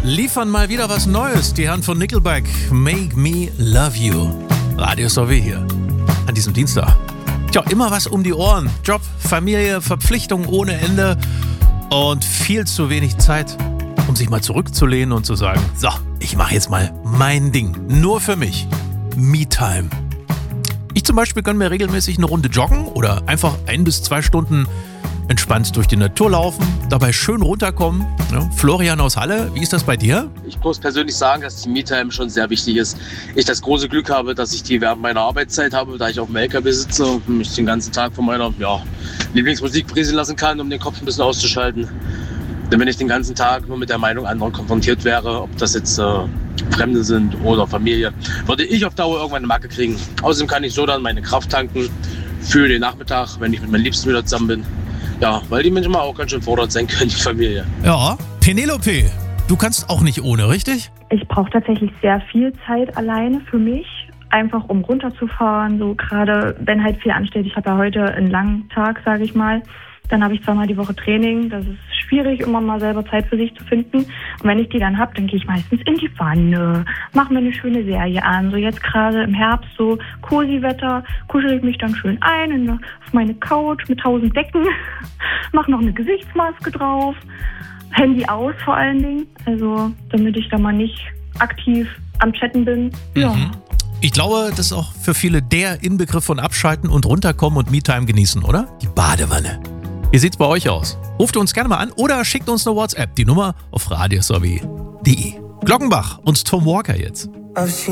liefern mal wieder was Neues. Die Herren von Nickelback, Make Me Love You. Radio Sowie hier an diesem Dienstag. Tja, immer was um die Ohren. Job, Familie, Verpflichtungen ohne Ende und viel zu wenig Zeit, um sich mal zurückzulehnen und zu sagen, so, ich mache jetzt mal mein Ding. Nur für mich. Me-Time. Ich zum Beispiel gönne mir regelmäßig eine Runde joggen oder einfach 1 bis 2 Stunden entspannt durch die Natur laufen, dabei schön runterkommen. Ja, Florian aus Halle, wie ist das bei dir? Ich muss persönlich sagen, dass die Me-Time schon sehr wichtig ist. Ich das große Glück habe, dass ich die während meiner Arbeitszeit habe, da ich auf dem LKW sitze und mich den ganzen Tag von meiner Lieblingsmusik berieseln lassen kann, um den Kopf ein bisschen auszuschalten. Denn wenn ich den ganzen Tag nur mit der Meinung anderer konfrontiert wäre, ob das jetzt Fremde sind oder Familie, würde ich auf Dauer irgendwann eine Macke kriegen. Außerdem kann ich so dann meine Kraft tanken für den Nachmittag, wenn ich mit meinen Liebsten wieder zusammen bin. Ja, weil die manchmal auch ganz schön fordernd sein können, die Familie. Ja, Penelope, du kannst auch nicht ohne, richtig? Ich brauche tatsächlich sehr viel Zeit alleine für mich, einfach um runterzufahren, so gerade wenn halt viel ansteht. Ich habe ja heute einen langen Tag, sage ich mal. Dann habe ich 2-mal die Woche Training. Das ist schwierig, immer mal selber Zeit für sich zu finden. Und wenn ich die dann habe, dann gehe ich meistens in die Wanne, mache mir eine schöne Serie an. So jetzt gerade im Herbst, so Cosi-Wetter, kuschel ich mich dann schön ein auf meine Couch mit 1000 Decken, mache noch eine Gesichtsmaske drauf, Handy aus vor allen Dingen, also damit ich da mal nicht aktiv am Chatten bin. Ja. Ich glaube, das ist auch für viele der Inbegriff von Abschalten und runterkommen und Me-Time genießen, oder? Die Badewanne. Wie sieht's bei euch aus? Ruft uns gerne mal an oder schickt uns eine WhatsApp. Die Nummer auf radiosowie.de. Glockenbach und Tom Walker jetzt.